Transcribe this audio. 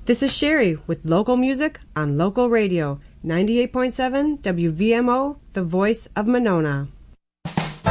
This is Sherry with local music on local radio, 98.7 WVMO, the voice of Monona.